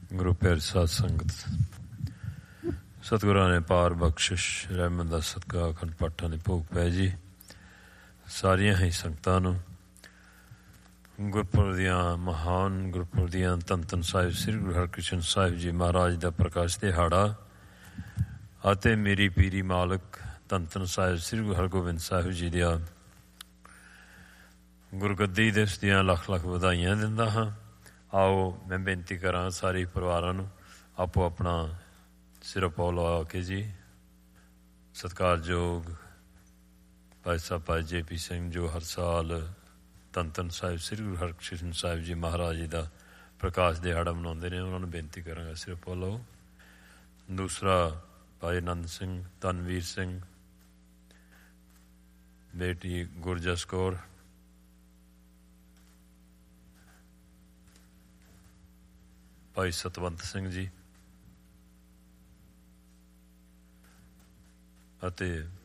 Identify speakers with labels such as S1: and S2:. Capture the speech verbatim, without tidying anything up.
S1: ਗੁਰੂ ਪਿਆਰੀ ਸਾਧ ਸੰਗਤ, ਸਤਿਗੁਰਾਂ ਨੇ ਪਾਰ ਬਖਸ਼ਿਸ਼ ਰਹਿਮਤ ਦਾ ਸਦਕਾ ਅਖੰਡ ਪਾਠਾਂ ਦੇ ਭੋਗ ਪਏ ਜੀ। ਸਾਰੀਆਂ ਹੀ ਸੰਗਤਾਂ ਨੂੰ ਗੁਰਪੁਰਬ ਦੀਆਂ ਮਹਾਨ ਗੁਰਪੁਰਬ ਦੀਆਂ ਧੰਨ ਧੰਨ ਸਾਹਿਬ ਸ੍ਰੀ ਗੁਰੂ ਹਰਕ੍ਰਿਸ਼ਨ ਸਾਹਿਬ ਜੀ ਮਹਾਰਾਜ ਦਾ ਪ੍ਰਕਾਸ਼ ਦਿਹਾੜਾ ਅਤੇ ਮੇਰੀ ਪੀਰੀ ਮਾਲਕ ਧੰਨ ਧੰਨ ਸਾਹਿਬ ਸ੍ਰੀ ਗੁਰੂ ਹਰਗੋਬਿੰਦ ਸਾਹਿਬ ਜੀ ਦੀਆਂ ਗੁਰਗੱਦੀ ਦਿਵਸ ਦੀਆਂ ਲੱਖ ਲੱਖ ਵਧਾਈਆਂ ਦਿੰਦਾ ਹਾਂ। ਆਓ ਮੈਂ ਬੇਨਤੀ ਕਰਾਂ ਸਾਰੇ ਪਰਿਵਾਰਾਂ ਨੂੰ ਆਪੋ ਆਪਣਾ ਸਿਰੋਂ ਪੌ ਲਵਾ ਕੇ ਜੀ ਸਤਿਕਾਰਯੋਗ ਭਾਈ ਸਾਹਿਬ ਭਾਈ ਜੇ ਪੀ ਸਿੰਘ ਜੋ ਹਰ ਸਾਲ ਧੰਨ ਧੰਨ ਸਾਹਿਬ ਸ੍ਰੀ ਗੁਰੂ ਹਰਕ੍ਰਿਸ਼ਨ ਸਾਹਿਬ ਜੀ ਮਹਾਰਾਜ ਜੀ ਦਾ ਪ੍ਰਕਾਸ਼ ਦਿਹਾੜਾ ਮਨਾਉਂਦੇ ਨੇ, ਉਹਨਾਂ ਨੂੰ ਬੇਨਤੀ ਕਰਾਂਗਾ ਸਿਰੋਂ ਪੌ ਲਓ। ਦੂਸਰਾ ਭਾਈ ਆਨੰਦ ਸਿੰਘ, ਧਨਵੀਰ ਸਿੰਘ, ਬੇਟੀ ਗੁਰਜਸ ਕੌਰ, ਭਾਈ ਸਤਵੰਤ ਸਿੰਘ ਜੀ ਅਤੇ